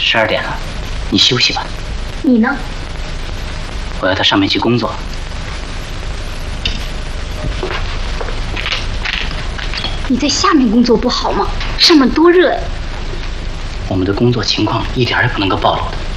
12点了，你休息吧。 你呢？ 我要到上面去工作。 你在下面工作不好吗？上面多热呀！ 我们的工作情况一点也不能够暴露的。